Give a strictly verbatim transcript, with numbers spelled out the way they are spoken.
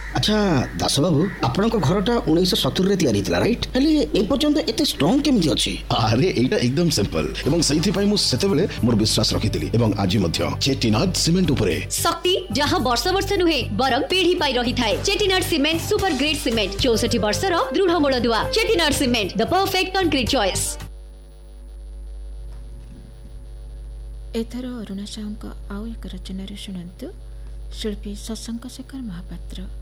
अच्छा दास बाबू आपनक घरटा उन्नीस सत्तर रे तयारी थिला राइट हेले ए पर्यंत एते स्ट्रांग केमिति अछि? अरे एटा एकदम सिंपल एवं सहीथि पई मु सेते बेले मोर विश्वास रखितिली एवं आज मध्य चेटिनाड सीमेंट उपरे शक्ति जहां वर्ष वर्ष नुहे बरम पीढ़ी पाई रही थाए। Chettinad cement super grade cement चौसठ वर्ष रो दृढ़ मूलदुआ। Chettinad cement the perfect concrete choice. एथर अरुणा साहू आउ एक रचना शुणु शिल्पी शशांक शेखर महापात्र।